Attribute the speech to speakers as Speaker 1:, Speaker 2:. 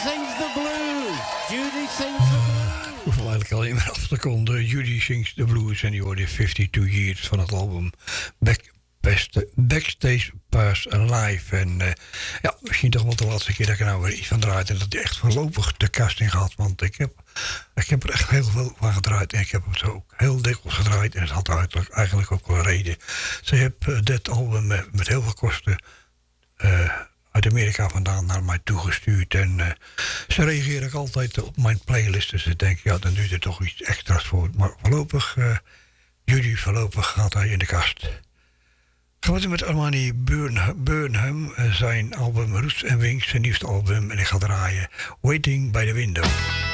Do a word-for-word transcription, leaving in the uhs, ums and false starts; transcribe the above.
Speaker 1: Sings the Blues. Judy Sings the Blues.
Speaker 2: Ik hoef eigenlijk alleen maar af te konden. Judy Sings the Blues. En die hoorde fifty-two Years van het album Back, Best, Backstage Pass Live. En uh, ja, misschien toch wel de laatste keer dat ik er nou weer iets van draait. En dat hij echt voorlopig de kast in gaat. Want ik heb, ik heb er echt heel veel van gedraaid. En ik heb het ook heel dikwijls gedraaid. En het had eigenlijk, eigenlijk ook wel reden. Ze hebben uh, dit album met, met heel veel kosten Uh, uit Amerika vandaan naar mij toegestuurd. En uh, ze reageren ook altijd op mijn playlist. Dus ik denk, ja, dan doe je er toch iets extra's voor. Maar voorlopig, uh, jullie voorlopig gaat hij in de kast. Gaan we het met Armani Burnham, Burnham uh, zijn album Roots and Wings, zijn nieuwste album. En ik ga draaien Waiting by the Window.